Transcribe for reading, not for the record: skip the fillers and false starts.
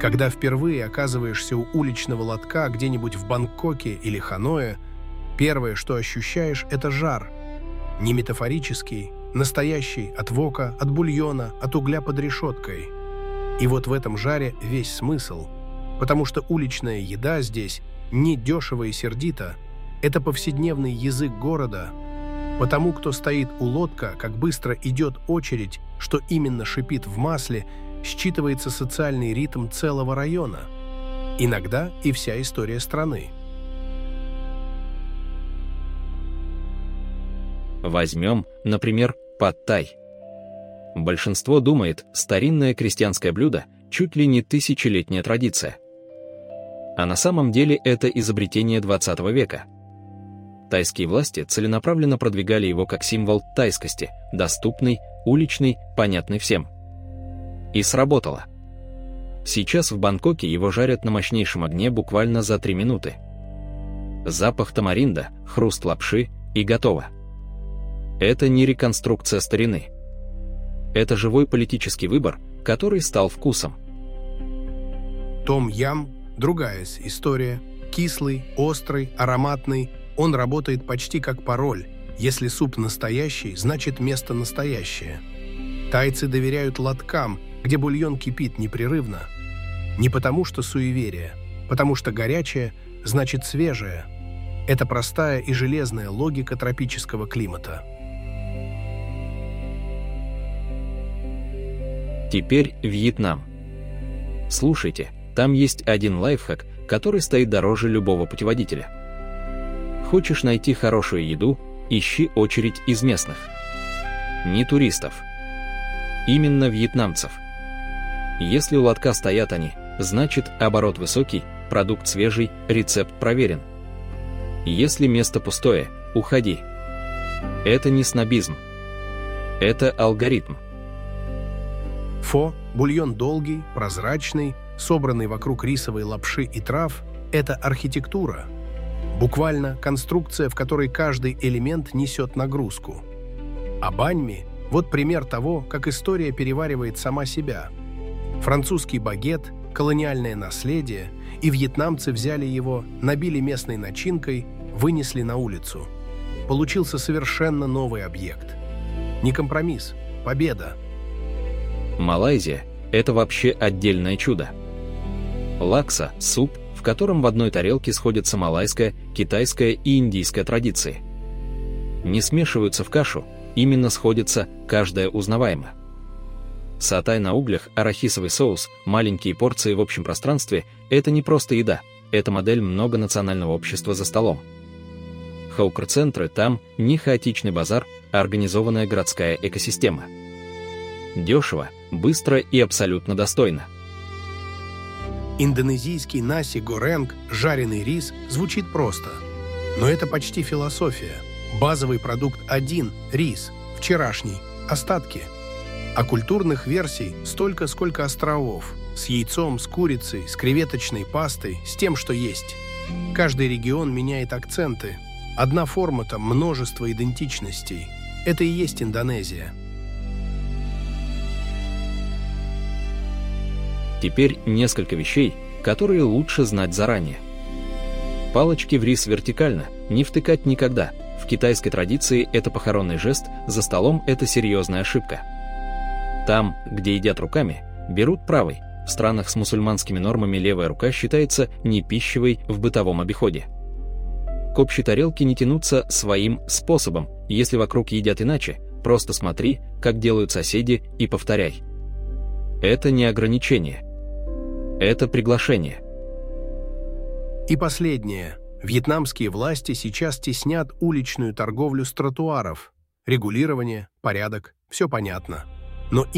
Когда впервые оказываешься у уличного лотка где-нибудь в Бангкоке или Ханое, первое, что ощущаешь, это жар. Не метафорический, настоящий, от вока, от бульона, от угля под решеткой. И вот в этом жаре весь смысл, потому что уличная еда здесь не дешево и сердито, это повседневный язык города. Потому кто стоит у лотка, как быстро идет очередь, что именно шипит в масле, считывается социальный ритм целого района. Иногда и вся история страны. Возьмем, например, пад-тай. Большинство думает, старинное крестьянское блюдо чуть ли не тысячелетняя традиция. А на самом деле это изобретение 20 века. Тайские власти целенаправленно продвигали его как символ тайскости, доступный, уличный, понятный всем. И сработало. Сейчас в Бангкоке его жарят на мощнейшем огне буквально за 3 минуты. Запах тамаринда, хруст лапши и готово. Это не реконструкция старины. Это живой политический выбор, который стал вкусом. Том-ям – другая история. Кислый, острый, ароматный. Он работает почти как пароль. Если суп настоящий, значит место настоящее. Тайцы доверяют лоткам, где бульон кипит непрерывно. Не потому что суеверие, потому что горячее значит свежее. Это простая и железная логика тропического климата. Теперь Вьетнам. Слушайте, там есть один лайфхак, который стоит дороже любого путеводителя. Хочешь найти хорошую еду, ищи очередь из местных. Не туристов. Именно вьетнамцев. Если у лотка стоят они, значит оборот высокий, продукт свежий, рецепт проверен. Если место пустое, уходи. Это не снобизм. Это алгоритм. Фо – бульон долгий, прозрачный, собранный вокруг рисовой лапши и трав – это архитектура. Буквально конструкция, в которой каждый элемент несет нагрузку. А баньми – вот пример того, как история переваривает сама себя. Французский багет, колониальное наследие, и вьетнамцы взяли его, набили местной начинкой, вынесли на улицу. Получился совершенно новый объект. Не компромисс, победа. Малайзия – это вообще отдельное чудо. Лакса – суп, в котором в одной тарелке сходятся малайская, китайская и индийская традиции. Не смешиваются в кашу, именно сходятся, каждая узнаваема. Сатай на углях, арахисовый соус, маленькие порции в общем пространстве – это не просто еда, это модель многонационального общества за столом. Хаукр-центры там не хаотичный базар, а организованная городская экосистема. Дешево, быстро и абсолютно достойно. Индонезийский наси горенг, жареный рис, звучит просто. Но это почти философия. Базовый продукт один – рис, вчерашний, остатки. А культурных версий столько, сколько островов. С яйцом, с курицей, с креветочной пастой, с тем, что есть. Каждый регион меняет акценты. Одна форма там множество идентичностей. Это и есть Индонезия. Теперь несколько вещей, которые лучше знать заранее. Палочки в рис вертикально, не втыкать никогда. В китайской традиции это похоронный жест, за столом это серьезная ошибка. Там, где едят руками, берут правой. В странах с мусульманскими нормами левая рука считается непищевой в бытовом обиходе. К общей тарелке не тянуться своим способом. Если вокруг едят иначе, просто смотри, как делают соседи, и повторяй. Это не ограничение. Это приглашение. И последнее. Вьетнамские власти сейчас теснят уличную торговлю с тротуаров. Регулирование, порядок, все понятно. Но